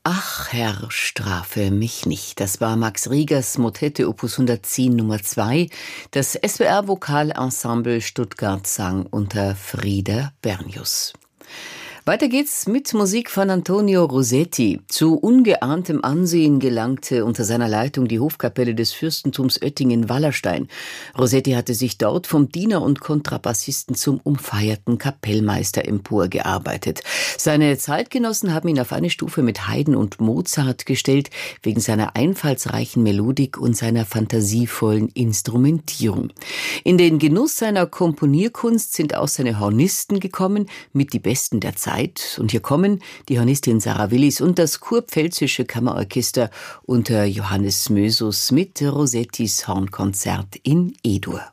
Ach Herr, strafe mich nicht. Das war Max Riegers Motette Opus 110 Nummer 2. Das SWR Vokalensemble Stuttgart sang unter Frieder Bernius. Weiter geht's mit Musik von Antonio Rosetti. Zu ungeahntem Ansehen gelangte unter seiner Leitung die Hofkapelle des Fürstentums Oettingen-Wallerstein. Rosetti hatte sich dort vom Diener und Kontrabassisten zum umfeierten Kapellmeister emporgearbeitet. Seine Zeitgenossen haben ihn auf eine Stufe mit Haydn und Mozart gestellt, wegen seiner einfallsreichen Melodik und seiner fantasievollen Instrumentierung. In den Genuss seiner Komponierkunst sind auch seine Hornisten gekommen, mit die Besten der Zeit. Und hier kommen die Hornistin Sarah Willis und das Kurpfälzische Kammerorchester unter Johannes Mösus mit Rosettis Hornkonzert in E-Dur.